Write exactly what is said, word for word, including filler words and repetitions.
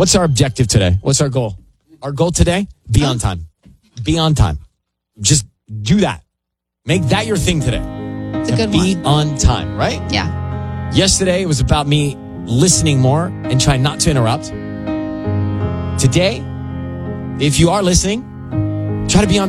What's our objective today? What's our goal? Our goal today? Be on time. Be on time. Just do that. Make that your thing today. It's a good Be one. on time, right? Yeah. Yesterday, it was about me listening more and trying not to interrupt. Today, if you are listening, try to be on